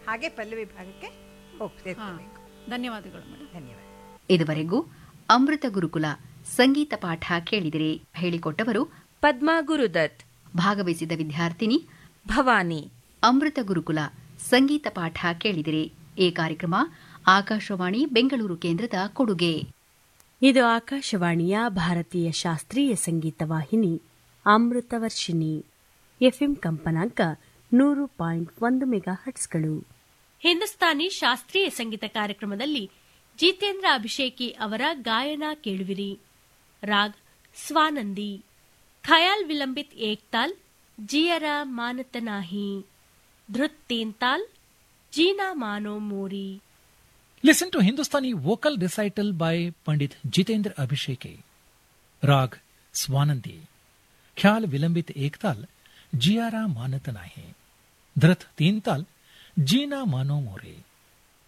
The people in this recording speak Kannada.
ಹಾಗೆ ಪಲ್ಲವಿ ಭಾಗಕ್ಕೆ ಸೇರ್ಕೋಬೇಕು. ಧನ್ಯವಾದಗಳು ಮೇಡಮ್. ಧನ್ಯವಾದ. ಇದುವರೆಗೂ ಅಮೃತ ಗುರುಕುಲ ಸಂಗೀತ ಪಾಠ ಕೇಳಿದಿರಿ. ಹೇಳಿಕೊಟ್ಟವರು ಪದ್ಮಾ ಗುರುದತ್. ಭಾಗವಹಿಸಿದ ವಿದ್ಯಾರ್ಥಿನಿ ಭವಾನಿ. ಅಮೃತ ಗುರುಕುಲ ಸಂಗೀತ ಪಾಠ ಕೇಳಿದಿರಿ. ಈ ಕಾರ್ಯಕ್ರಮ ಆಕಾಶವಾಣಿ ಬೆಂಗಳೂರು ಕೇಂದ್ರದ ಕೊಡುಗೆ. ಇದು ಆಕಾಶವಾಣಿಯ ಭಾರತೀಯ ಶಾಸ್ತ್ರೀಯ ಸಂಗೀತ ವಾಹಿನಿ ಅಮೃತವರ್ಷಿಣಿ. ಎಫ್ಎಂ ಕಂಪನಾಂಕ 100.1 ಮೆಗಾಹರ್ಟ್ಸ್ಗಳು. ಹಿಂದೂಸ್ತಾನಿ ಶಾಸ್ತ್ರೀಯ ಸಂಗೀತ ಕಾರ್ಯಕ್ರಮದಲ್ಲಿ ಜಿತೇಂದ್ರ ಅಭಿಷೇಕಿ ಅವರ ಗಾಯನ ಕೇಳುವಿರಿ. ರಾಗ್ ಸ್ವಾನಂದಿ. ಖಯಾಲ್ ವಿಲಂಬಿತ್ ಏಕ್ತಾಲ್ ಜಿಯರ ಮಾನತ ನಾಹಿ. ಧೃತ್ ತೀನ್ ತಾಲ್ ಜೀನಾ ಮಾನೋ ಮೋರಿ. Listen to Hindustani vocal recital by Pandit Jitendra Abhisheki. Rag Swanandi. Khyal Vilambit Ektal Jiara Manat Nahi. Dhrat Teen Tal Jeena Mano More.